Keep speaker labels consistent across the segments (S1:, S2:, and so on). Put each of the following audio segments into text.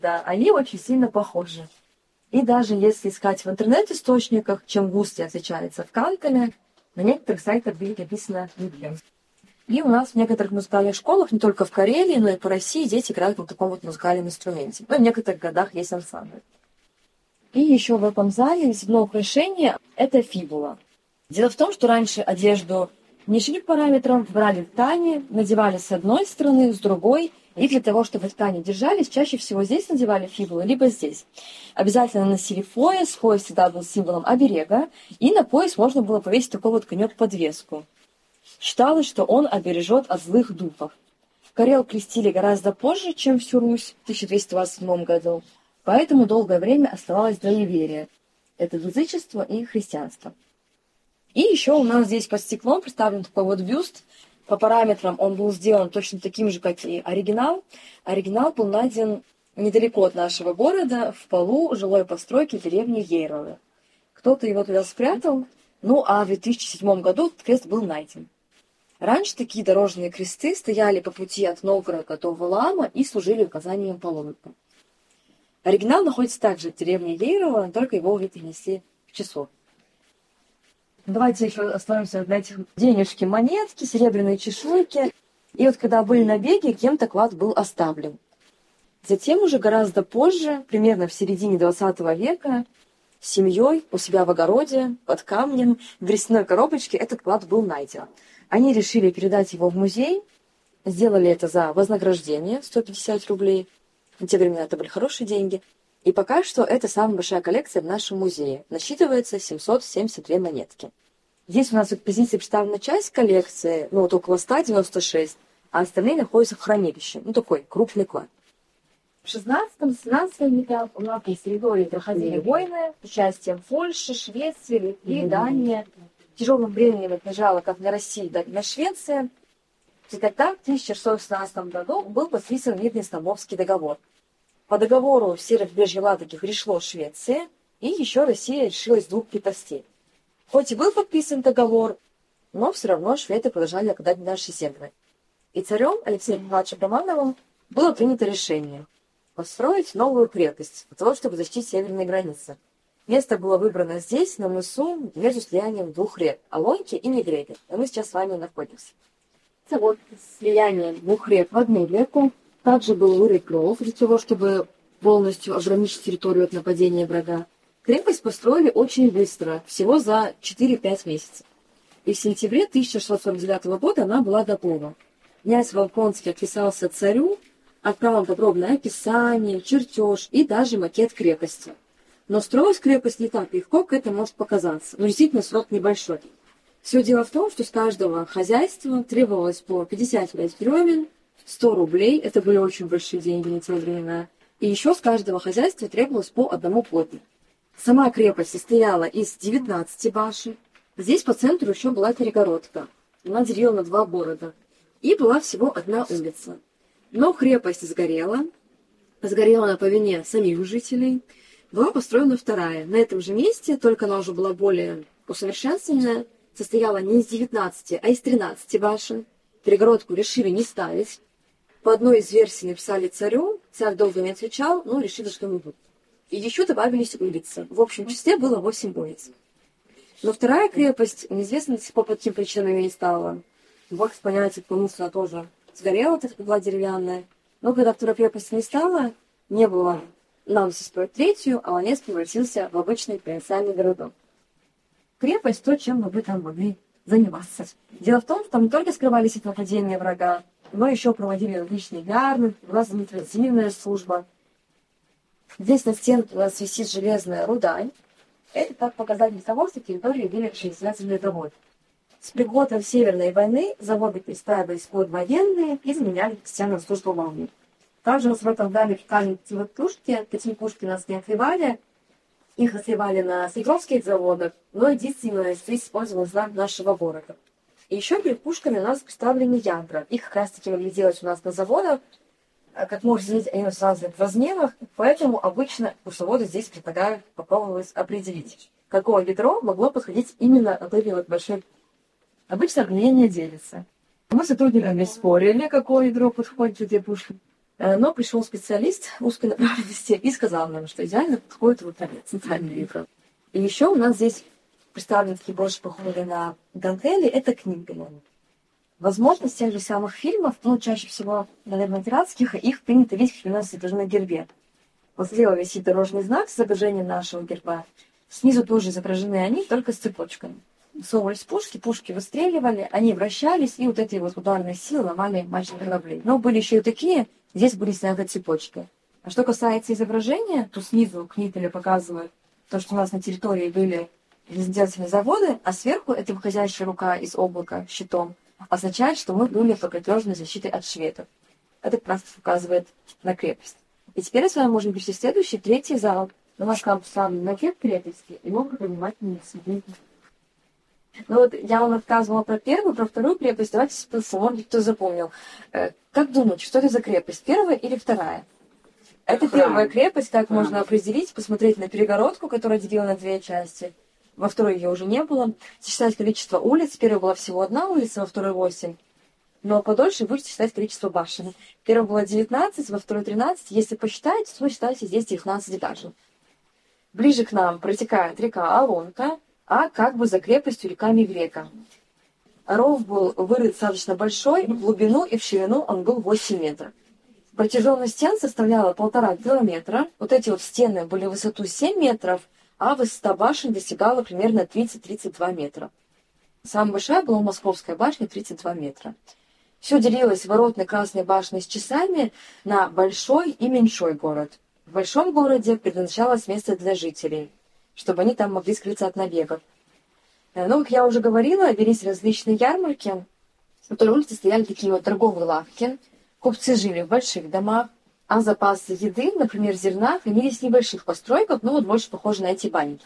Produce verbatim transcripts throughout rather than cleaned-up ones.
S1: Да, они очень сильно похожи. И даже если искать в интернет-источниках, чем густи отличается в Кантеле, на некоторых сайтах будет написано «Мюнхен». И у нас в некоторых музыкальных школах, не только в Карелии, но и по России, дети играют на таком вот музыкальном инструменте. Ну, в некоторых городах есть ансамбль. И еще в этом зале одно украшение – это фибула. Дело в том, что раньше одежду не шили по параметрам, брали ткани, надевали с одной стороны, с другой. И для того, чтобы ткани держались, чаще всего здесь надевали фибулу, либо здесь. Обязательно носили пояс. Пояс всегда был символом оберега. И на пояс можно было повесить такой вот конек-подвеску. Считалось, что он обережет от злых духов. Карел крестили гораздо позже, чем всю Русь, в тысяча двести двадцать седьмом году. Поэтому долгое время оставалось двоеверие. Это язычество и христианство. И еще у нас здесь под стеклом представлен такой вот бюст. По параметрам он был сделан точно таким же, как и оригинал. Оригинал был найден недалеко от нашего города, в полу жилой постройки деревни Ейровы. Кто-то его туда спрятал, ну а в две тысячи седьмом году этот крест был найден. Раньше такие дорожные кресты стояли по пути от Новгорода до Валаама и служили указанием паломникам. Оригинал находится также в деревне Ейрово, но только его уже перенесли в часов. Давайте еще остановимся на этих денежки, монетки, серебряные чешуйки. И вот когда были набеги, кем-то клад был оставлен. Затем уже гораздо позже, примерно в середине двадцатого века, семьей у себя в огороде, под камнем, в берестяной коробочке этот клад был найден. Они решили передать его в музей, сделали это за вознаграждение, сто пятьдесят рублей. В те времена это были хорошие деньги. И пока что это самая большая коллекция в нашем музее. Насчитывается семьсот семьдесят две монетки. Здесь у нас в экспозиции представлена часть коллекции, ну вот около ста девяноста шести, а остальные находятся в хранилище. Ну такой крупный клад. В шестнадцатом-семнадцатом веках у нас на территории проходили войны с участием Польши, Швеции, Литвы, Дании. Тяжелым бременем это лежало как на России, так и на Швеции. И тогда в тысяча шестьсот шестнадцатом году был подписан мирный Стамбульский договор. По договору все побережье Ладоги пришло Швеции, и еще Россия лишилась двух крепостей. Хоть и был подписан договор, но все равно шведы продолжали окладать наши земли. И царем Алексеем Младшим Романовым было принято решение построить новую крепость для того, чтобы защитить северные границы. Место было выбрано здесь, на мысу, между слиянием двух рек – Алонки и Негреги. И мы сейчас с вами находимся. Это вот слияние двух рек в одну реку. Также был вырыт ров для того, чтобы полностью ограничить территорию от нападения врага. Крепость построили очень быстро, всего за четыре-пять месяцев. И в сентябре тысяча шестьсот сорок девятого года она была готова. Князь Волконский отписался царю, отправил подробное описание, чертеж и даже макет крепости. Но строилась крепость не так легко, как это может показаться. Но действительно срок небольшой. Все дело в том, что с каждого хозяйства требовалось по пятьдесят пять бревен, сто рублей, это были очень большие деньги на те времена, и еще с каждого хозяйства требовалось по одному плотнику. Сама крепость состояла из девятнадцати башен. Здесь по центру еще была перегородка. Она делила на два города. И была всего одна улица. Но крепость сгорела. Сгорела она по вине самих жителей. Была построена вторая. На этом же месте, только она уже была более усовершенствованная, состояла не из девятнадцати, а из тринадцати башен. Перегородку решили не ставить. По одной из версий написали царю. Царь долго не отвечал, но решили, что не будет. И еще добавились улицы. В общем числе было восемь улиц. Но вторая крепость, неизвестно до сих пор, по каким причинам ее не стало. Бог исполняется, потому что она тоже сгорела, так как была деревянная. Но когда второй крепости не стало, не было надобности строить третью, а Ланец превратился в обычный провинциальный городок. Крепость — то, чем мы бы там могли заниматься. Дело в том, что там не только скрывались от нападения врага, но еще проводили различные ярмарки, была административная служба. Здесь на стенке у нас висит железная руда. Это как показатель того, что территории были железобетонные заводы. С приходом Северной войны заводы перестраивались под военные и заменяли постоянно службу в армии. Также у нас в этом зале пекали пушки. Такие пушки нас не отливали. Их отливали на Свердловских заводах, но единственное, здесь использовалось знак нашего города. И еще перед пушками у нас представлены ядра. Их как раз таки могли делать у нас на заводах. Как можно видеть, они у нас разные в размерах, поэтому обычно курсоводы здесь предлагают попробовать определить, какое ядро могло подходить именно от этой вот большой. Обычно мнение делится. Мы с сотрудниками спорили, какое ядро подходит к этой пушке. Но пришел специалист узкой направленности и сказал нам, что идеально подходит вот центральный вибро. И еще у нас здесь представлены такие больше похожие на гантели, это книги. Возможно, с тех же самых фильмов, ну, чаще всего, наверное, пиратских, их принято видеть, как у нас изображено на гербе. Вот слева висит дорожный знак с изображением нашего герба. Снизу тоже изображены они, только с цепочками. Совывались пушки, пушки выстреливали, они вращались, и вот эти вот ударные силы ломали мачты кораблей. Но были еще и такие, здесь были сняты цепочки. А что касается изображения, то снизу кнителя показывают то, что у нас на территории были железоделательные заводы, а сверху эта выходящая рука из облака щитом означает, что мы были под надежной защитой от шведов. Это как раз указывает на крепость. И теперь с вами можем перейти в следующий, третий зал. У нас там поставлен макет крепости, и могут принимать смотрите. Ну вот я вам рассказывала про первую, про вторую крепость. Давайте посмотрим, кто запомнил. Как думаете, что это за крепость? Первая или вторая? Это первая крепость, так можно определить, посмотреть на перегородку, которая делила на две части. Во второй ее уже не было. Сосчитать количество улиц. В первой была всего одна улица, во второй восемь. Но подольше будете считать количество башен. В первой было девятнадцать, во второй тринадцать. Если посчитаете, то считайте здесь девятнадцать этажей. Ближе к нам протекает река Алонка, а как бы за крепостью река Мигрека. Ров был вырыт достаточно большой, в глубину и в ширину он был восемь метров. Протяженность стен составляла полтора километра. Вот эти вот стены были в высоту семь метров, а высота башен достигала примерно тридцать-тридцать два метра. Самая большая была Московская башня, тридцать два метра. Все делилось воротной красной башней с часами на большой и меньшой город. В большом городе предназначалось место для жителей, чтобы они там могли скрыться от набегов. Ну, как я уже говорила, велись различные ярмарки. На той улице стояли такие вот торговые лавки. Купцы жили в больших домах, а запасы еды, например, зерна, хранились в небольших постройках, ну вот больше похоже на эти баньки.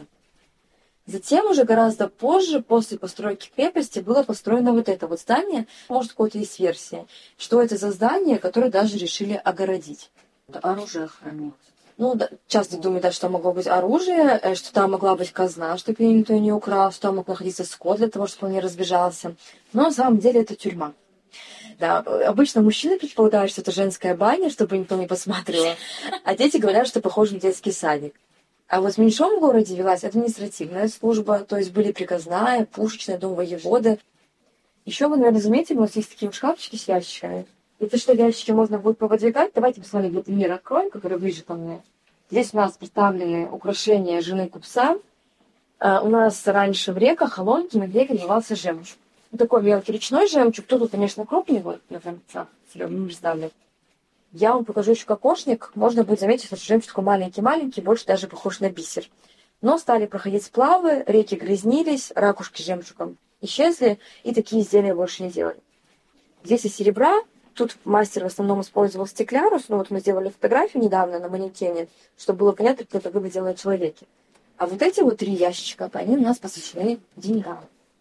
S1: Затем уже гораздо позже, после постройки крепости, было построено вот это вот здание. Может, какой-то есть версия, что это за здание, которое даже решили огородить.
S2: Оружие хранилось.
S1: Ну, да, часто думают, да, что могло быть оружие, что там могла быть казна, чтобы ее никто не украл, что там мог находиться скот для того, чтобы он не разбежался. Но на самом деле это тюрьма. Да, обычно мужчины предполагают, что это женская баня, чтобы никто не посматривал, а дети говорят, что похоже на детский садик. А вот в меньшом городе велась административная служба, то есть были приказная, пушечная, дом воеводы. Еще вы, наверное, заметили, у нас есть такие шкафчики с ящиками. Это что, ящики можно будет поводвигать? Давайте посмотрим, вот мир откроем, который ближе ко мне. Здесь у нас представлены украшения жены купца. А у нас раньше в реках Алонке на греке назывался жемчуг. Вот такой мелкий речной жемчуг. Тут, конечно, крупный, вот, например, не представлю. Я вам покажу еще кокошник. Можно будет заметить, что жемчуг такой маленький-маленький, больше даже похож на бисер. Но стали проходить сплавы, реки грязнились, ракушки с жемчугом исчезли, и такие изделия больше не делали. Здесь из серебра. Тут мастер в основном использовал стеклярус. Ну вот мы сделали фотографию недавно на манекене, чтобы было понятно, как это выглядело на человеке. А вот эти вот три ящичка, они у нас посвящены деньгам.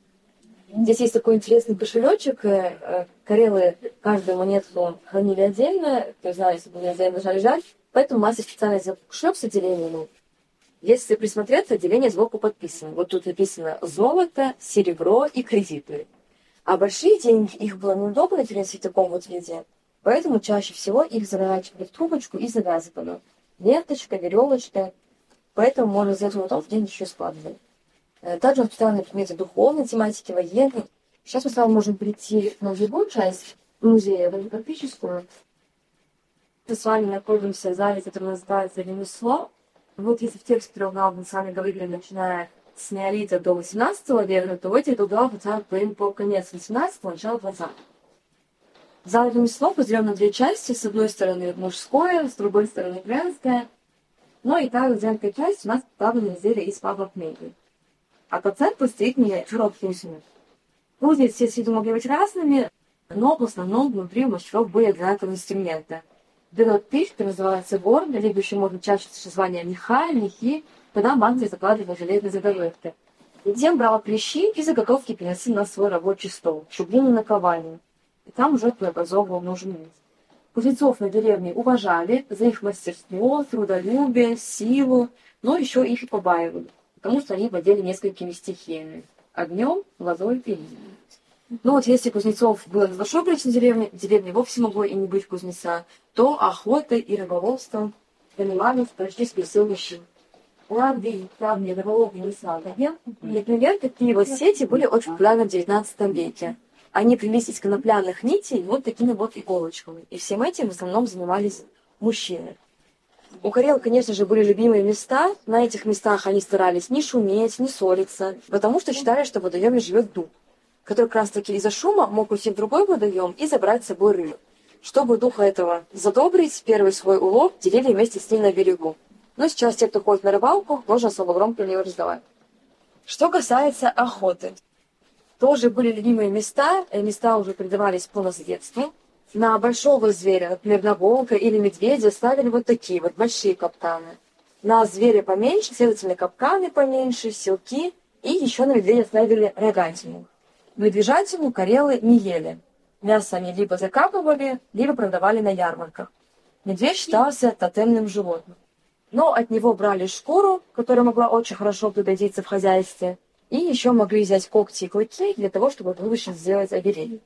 S1: Здесь есть такой интересный кошелечек. Карелы каждую монету хранили отдельно. Не знаю, если бы не отдельно должна лежать. Поэтому мастер специально сделал кошелек с отделением. Если присмотреться, отделение сбоку подписано. Вот тут написано золото, серебро и кредиты. А большие деньги, их было неудобно переносить в таком вот виде. Поэтому чаще всего их заворачивали в трубочку и завязывали. Ленточка, веревочка. Поэтому можно сделать вот в день еще складывать. Также он специально предметы духовной тематики, военной. Сейчас мы с вами можем прийти на другую часть музея, военно-практическую. Мы с вами находимся в зале, который называется «Ремесло». Вот если в тексте трех мы с вами говорили, начиная с неолита до восемнадцатого века, то в этих углах мы по конец восемнадцатого, начало двадцатого. Зал «Ремесло» поделен на две части. С одной стороны мужское, с другой стороны женское. Но и та женская часть у нас представлена изделия из павлов меди. А по центру стоит миниатюра Пусина. Ну, здесь все виды могли быть разными, но в основном внутри у мастеров были одинаковые инструменты. Берет пищу, который называется горн, либо еще можно чаще название меха, мехи, тогда мантии закладывали железные заготовки. Затем брала клещи и заготовки переносили на свой рабочий стол, шубину наковальню. И там уже преобразовывал нужный вид. Кузнецов на деревне уважали за их мастерство, трудолюбие, силу, но еще их и побаивали, потому что они владели несколькими стихиями – огнем, водой и ливнем. Ну вот если кузнецов было большое количество деревни, деревни вовсе могло и не быть кузнеца, то охотой и рыболовством занимались практически все мужчин. Например, такие вот сети были очень популярны в девятнадцатом веке. Они плелись из конопляных нитей вот такими вот иголочками. И всем этим в основном занимались мужчины. У карел, конечно же, были любимые места. На этих местах они старались не шуметь, не ссориться, потому что считали, что в водоеме живет дух, который как раз таки из-за шума мог уйти в другой водоем и забрать с собой рыбу. Чтобы духа этого задобрить, первый свой улов делили вместе с ним на берегу. Но сейчас те, кто ходит на рыбалку, должен особо громко не разговаривать. Что касается охоты. Тоже были любимые места, и места уже передавались по наследству. На большого зверя, например, на волка или медведя, ставили вот такие вот большие капканы. На зверя поменьше, следовательно, капканы поменьше, селки, и еще на медведя ставили рогатину. Медвежатину карелы не ели. Мясо они либо закапывали, либо продавали на ярмарках. Медведь считался тотемным животным. Но от него брали шкуру, которая могла очень хорошо пригодиться в хозяйстве, и еще могли взять когти и клыки для того, чтобы в будущем сделать обереги.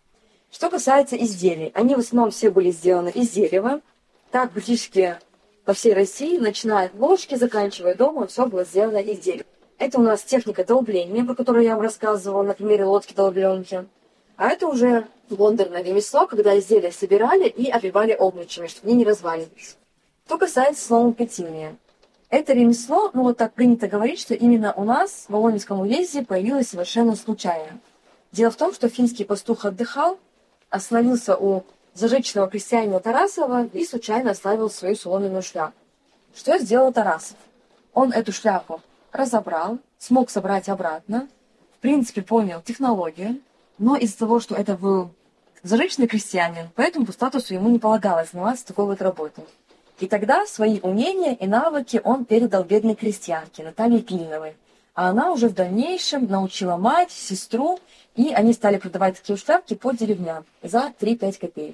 S1: Что касается изделий, они в основном все были сделаны из дерева. Так практически по всей России, начиная от ложки, заканчивая домом, все было сделано из дерева. Это у нас техника долбления, про которую я вам рассказывала на примере лодки-долбленки. А это уже бондарное ремесло, когда изделия собирали и обвивали обручами, чтобы они не развалились. Что касается слоноплетения. Это ремесло, ну вот так принято говорить, что именно у нас в Волынском уезде появилось совершенно случайно. Дело в том, что финский пастух отдыхал, остановился у зажиточного крестьянина Тарасова и случайно оставил свою соломенную шляпу. Что сделал Тарасов? Он эту шляпу разобрал, смог собрать обратно, в принципе понял технологию, но из-за того, что это был зажиточный крестьянин, поэтому по статусу ему не полагалось заниматься такой вот работой. И тогда свои умения и навыки он передал бедной крестьянке Наталье Пильновой. А она уже в дальнейшем научила мать, сестру, и они стали продавать такие шляпки по деревням за три-пять копеек.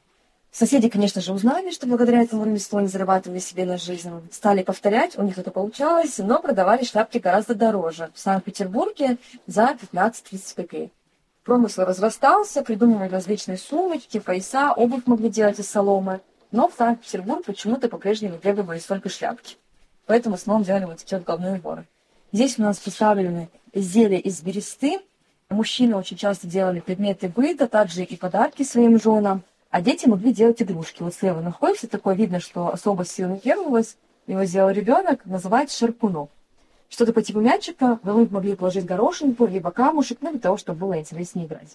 S1: Соседи, конечно же, узнали, что благодаря этому ремеслу они зарабатывали себе на жизнь. Стали повторять, у них это получалось, но продавали шляпки гораздо дороже. В Санкт-Петербурге за пятнадцать-тридцать копеек. Промысел разрастался, придумывали различные сумочки, пояса, обувь могли делать из соломы. Но в Санкт-Петербург почему-то по-прежнему требовались только шляпки. Поэтому в основном делали вот такие вот головные уборы. Здесь у нас представлены изделия из бересты. Мужчины очень часто делали предметы быта, также и подарки своим женам. А дети могли делать игрушки. Вот слева находится такое, видно, что особо сил не требовалось. Его сделал ребенок, называется шарпунок. Что-то по типу мячика, вы могли положить горошинку, либо камушек, ну, для того, чтобы было интереснее играть.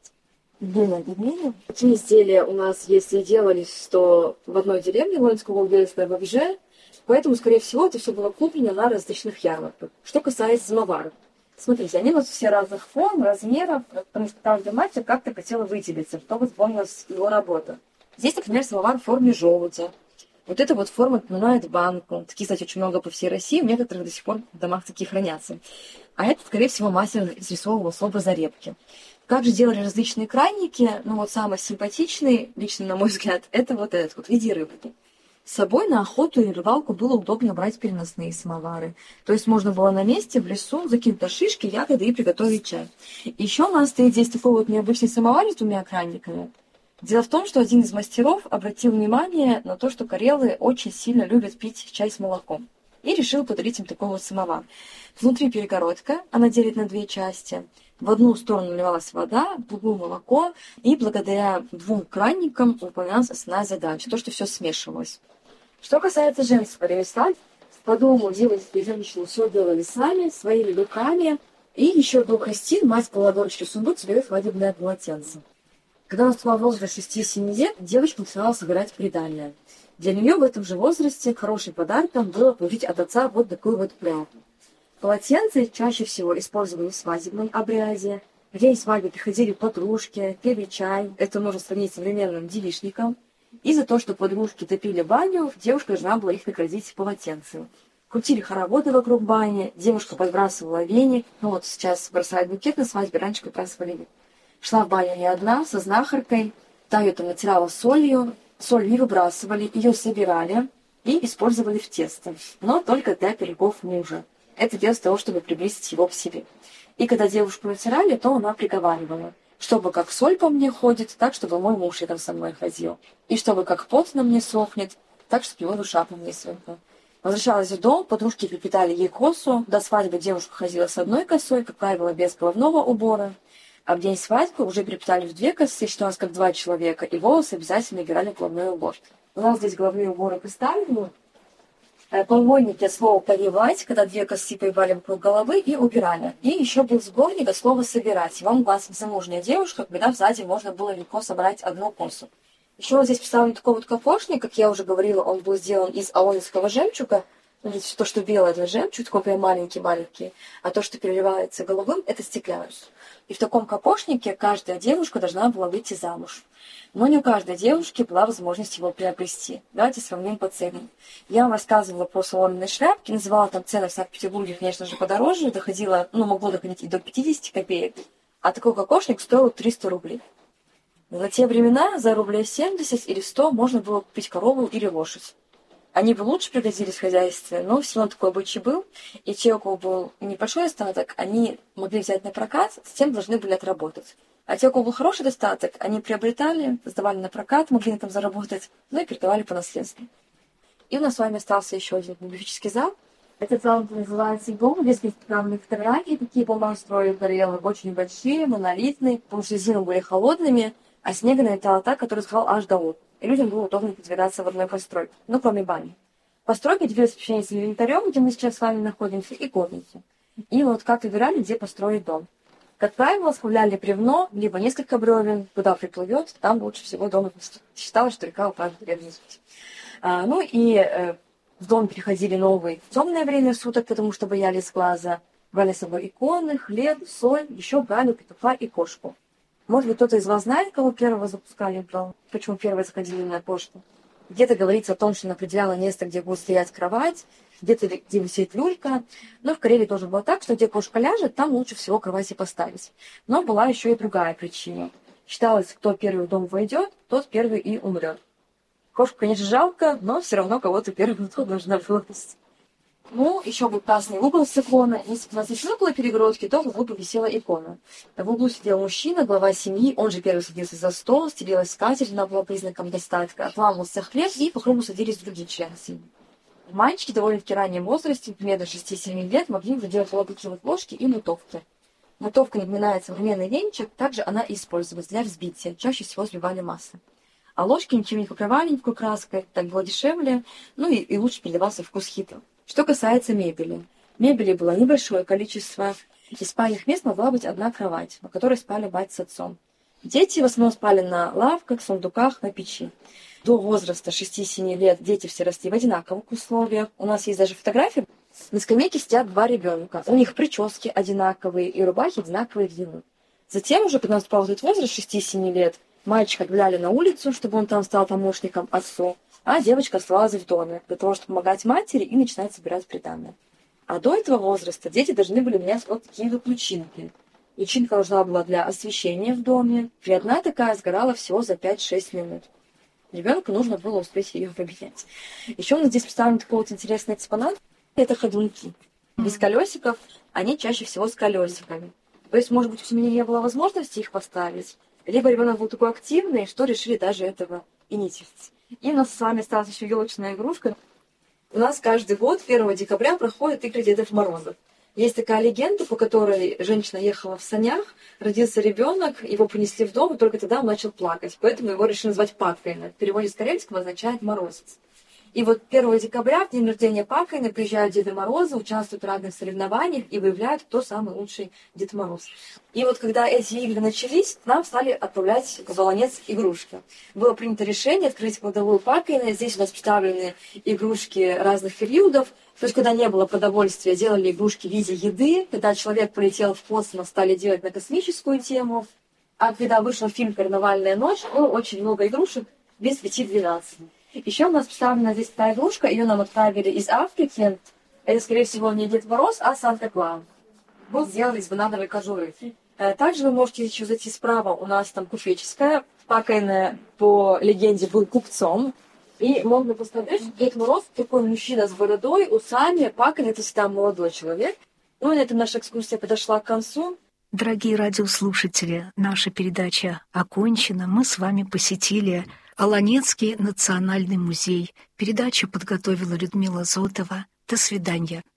S1: Такие изделия у нас, если делались, то в одной деревне Волынского уезда, в Обже, поэтому, скорее всего, это все было куплено на различных ярмарках. Что касается самоваров. Смотрите, они вот все разных форм, размеров, потому что каждый мастер как-то хотел выделиться, чтобы вспомнилась его работа. Здесь, например, самовар в форме желудя. Вот эта вот форма напоминает банку. Таких, кстати, очень много по всей России, в некоторых до сих пор в домах такие хранятся. А это, скорее всего, мастер изрисовывал с образа репки. Как же делали различные краники? Ну вот самый симпатичный, лично на мой взгляд, это вот этот вот в виде рыбки. С собой на охоту или рыбалку было удобно брать переносные самовары. То есть можно было на месте, в лесу, закинуть шишки, ягоды и приготовить чай. Еще у нас стоит здесь такой вот необычный самовар с двумя кранниками. Дело в том, что один из мастеров обратил внимание на то, что карелы очень сильно любят пить чай с молоком. И решил подарить им такой вот самовар. Внутри перегородка, она делит на две части. В одну сторону наливалась вода, в другую молоко, и благодаря двум кранникам выполнялась основная задача, то, что все смешивалось. Что касается женского ремесла, по дому девочки и женщины все делали сами, своими руками, и еще до крестин мать клала дочке в сундук себе свадебное полотенце. Когда наступал возраст шести-семи лет, девочка начинала собирать приданое. Для нее в этом же возрасте хорошим подарком было получить от отца вот такую вот прялку. Полотенца чаще всего использовали в свадебном обряде. В день свадьбы приходили подружки, пили чай. Это можно сравнить с современным девичником. И за то, что подружки топили баню, девушка должна была их наградить полотенцем. Крутили хороводы вокруг бани, девушка подбрасывала веник. Ну вот сейчас бросают букет на свадьбе, раньше подбрасывали. Шла в баню не одна, со знахаркой. Та ее там натирала солью. Соль не выбрасывали, ее собирали и использовали в тесто. Но только для пирогов мужа. Это делалось для того, чтобы приблизить его к себе. И когда девушку натирали, то она приговаривала, чтобы как соль по мне ходит, так, чтобы мой муж рядом со мной ходил. И чтобы как пот на мне сохнет, так, чтобы его душа по мне сохла. Возвращалась в дом, подружки приплетали ей косу. До свадьбы девушка ходила с одной косой, как правило, без головного убора. А в день свадьбы уже приплетали в две косы, считалось как два человека, и волосы обязательно убирали в головной убор. У нас здесь головные уборы представлены. Полвойники от слова «поливать», когда две косы поливали вокруг головы и убирали. И еще был сборник от слова «собирать». Его могла замужняя девушка, когда сзади можно было легко собрать одну косу. Еще вот здесь представлен такой вот кокошник, как я уже говорила, он был сделан из аонского жемчуга. Видите, то, что белое, это жемчуг, такой прям маленький-маленький, а то, что переливается голубым, это стеклянус. И в таком кокошнике каждая девушка должна была выйти замуж. Но не у каждой девушки была возможность его приобрести. Давайте сравним по ценам. Я вам рассказывала про соломенные шляпки, называла там цены в Санкт-Петербурге, конечно же, подороже, доходило, ну, могло доходить и до пятидесяти копеек, а такой кокошник стоил триста рублей. За те времена за рублей семьдесят или сто можно было купить корову или лошадь. Они бы лучше пригодились в хозяйстве, но все равно такой обычай был. И те, у кого был небольшой достаток, они могли взять на прокат, затем должны были отработать. А те, у кого был хороший достаток, они приобретали, сдавали на прокат, могли на этом заработать, ну и передавали по наследству. И у нас с вами остался еще один библиотический зал. Этот зал называется «Дом». Здесь есть правильные фотографии, такие бомбан строили горелые, очень большие, монолитные, потому что зимы были холодными, а снега налетала так, который сказал аж до лук. И людям было удобно передвигаться в одной постройке, ну, кроме бани. Постройки делились помещения с инвентарем, где мы сейчас с вами находимся, и горницы. И вот как выбирали, где построить дом. Как правило, оставляли бревно, либо несколько бревен, куда приплывет, там лучше всего дом. Считалось, что река упадет рядом. А, ну и э, в дом переходили новые в темное время суток, потому что боялись глаза. Брали с собой иконы, хлеб, соль, еще брали петуха и кошку. Может быть, кто-то из вас знает, кого первого запускали в дом? Почему первые заходили на почту? Где-то говорится о том, что он определяло место, где будет стоять кровать, где-то где висит люлька. Но в Карелии тоже было так, что где кошка ляжет, там лучше всего кровати поставить. Но была еще и другая причина. Считалось, кто первый в дом войдет, тот первый и умрет. Кошку, конечно, жалко, но все равно кого-то первым тут нужно было. Ну, еще был красный угол с иконой. Если бы у нас еще не было перегородки, то в углу бы висела икона. В углу сидел мужчина, глава семьи, он же первый садился за стол, стелилась скатерть, она была признаком достатка, отламывался хлеб, и по кругу садились другие члены семьи. Мальчики довольно-таки раннем возрасте, примерно шести-семи лет, могли уже делать вот такие вот ложки и мутовки. Мутовка, напоминает современный венчик, также она использовалась для взбития, чаще всего взбивали масло. А ложки ничем не покрывали никакой краской, так было дешевле, ну и, и лучше передавался вкус хитро. Что касается мебели. Мебели было небольшое количество. Из спальных мест могла быть одна кровать, на которой спали мать с отцом. Дети в основном спали на лавках, сундуках, на печи. До возраста шести-семи лет дети все росли в одинаковых условиях. У нас есть даже фотографии. На скамейке сидят два ребенка. У них прически одинаковые и рубахи одинаковой длины. Затем уже, когда наступал этот возраст шести-семи лет, мальчика отгуляли на улицу, чтобы он там стал помощником отцу, а девочка оставалась в доме для того, чтобы помогать матери и начинать собирать приданое. А до этого возраста дети должны были менять вот такие вот лучинки. Лучинка нужна была для освещения в доме, и одна такая сгорала всего за пять-шесть минут. Ребенку нужно было успеть ее поменять. Еще у нас здесь представлен такой вот интересный экспонат. Это ходунки. Без колесиков, они чаще всего с колесиками. То есть, может быть, у семьи не было возможности их поставить, либо ребенок был такой активный, что решили даже этого и не делать. И у нас с вами осталась еще елочная игрушка. У нас каждый год первого декабря проходит игры Дедов Морозов. Есть такая легенда, по которой женщина ехала в санях, родился ребенок, его принесли в дом, и только тогда он начал плакать. Поэтому его решили назвать Паквейна. В переводе с карельского означает «морозец». И вот первого декабря, в день рождения Паквейна, приезжают Деды Морозы, участвуют в разных соревнованиях и выявляют, кто самый лучший Дед Мороз. И вот когда эти игры начались, нам стали отправлять в Волонец игрушки. Было принято решение открыть кладовую Паквейна. Здесь у нас представлены игрушки разных периодов. То есть, когда не было продовольствия, делали игрушки в виде еды. Когда человек полетел в космос, стали делать на космическую тему. А когда вышел фильм «Карнавальная ночь», было очень много игрушек без пяти-двенадцати. Еще у нас представлена здесь такая игрушка, ее нам отправили из Африки. Это, скорее всего, не Дед Мороз, а Санта-Клаус. Вот сделали из банановой кожуры. Также вы можете еще зайти справа, у нас там купеческая. Паквейн, по легенде, был купцом. И можно посмотреть, что Дед Мороз такой мужчина с бородой, усами, пакой, это всегда молодой человек. Ну, и на этом наша экскурсия подошла к концу.
S2: Дорогие радиослушатели, наша передача окончена. Мы с вами посетили Олонецкий национальный музей. Передачу подготовила Людмила Зотова. До свидания.